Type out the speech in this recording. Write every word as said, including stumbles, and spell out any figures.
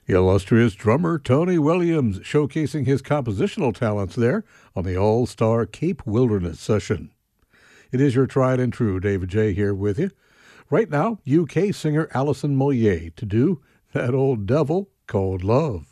Illustrious drummer Tony Williams showcasing his compositional talents there on the All-Star Cape Wilderness session. It is your tried and true David J. here with you. Right now, U K singer Alison Moyet to do That Old Devil Called Love.